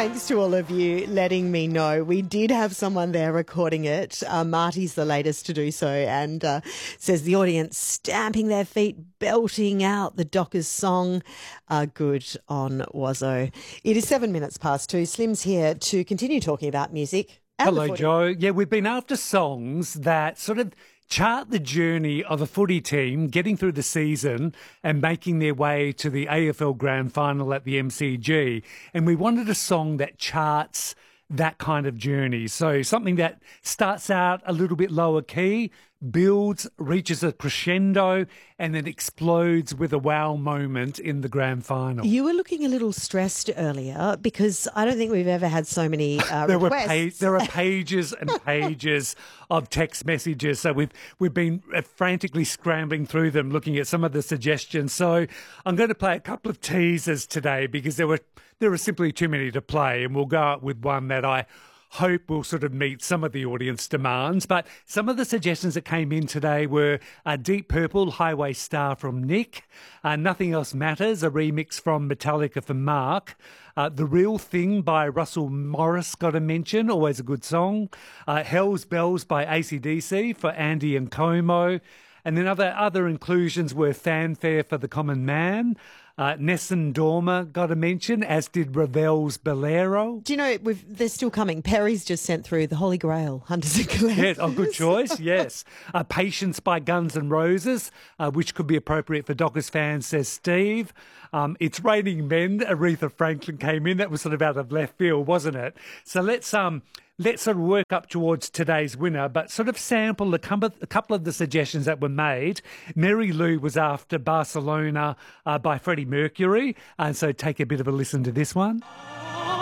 Thanks to all of you letting me know. We did have someone there recording it. Marty's the latest to do so, and says the audience stamping their feet, belting out the Dockers song. Good on Wazzo. It is 7 minutes past 2. Slim's here to continue talking about music. Hello, Joe. Yeah, we've been after songs that sort of chart the journey of a footy team getting through the season and making their way to the AFL Grand Final at the MCG. And we wanted a song that charts that kind of journey. So something that starts out a little bit lower key, builds, reaches a crescendo, and then explodes with a wow moment in the grand final. You were looking a little stressed earlier because I don't think we've ever had so many requests. There are pages and pages of text messages, so we've been frantically scrambling through them, looking at some of the suggestions. So I'm going to play a couple of teasers today because there are simply too many to play, and we'll go out with one that I hope will sort of meet some of the audience demands. But some of the suggestions that came in today were Deep Purple, Highway Star from Nick, Nothing Else Matters, a remix from Metallica for Mark, The Real Thing by Russell Morris got a mention, always a good song, Hell's Bells by AC/DC for Andy and Como. And then other inclusions were Fanfare for the Common Man, Nessun Dorma got a mention, as did Ravel's Bolero. Do you know, they're still coming. Perry's just sent through The Holy Grail, Hunters and Collectors. Yes, good choice, yes. Patience by Guns N' Roses, which could be appropriate for Dockers fans, says Steve. It's Raining Men, Aretha Franklin came in. That was sort of out of left field, wasn't it? So let's sort of work up towards today's winner, but sort of sample a couple of the suggestions that were made. Mary Lou was after Barcelona by Freddie Mercury, and so take a bit of a listen to this one.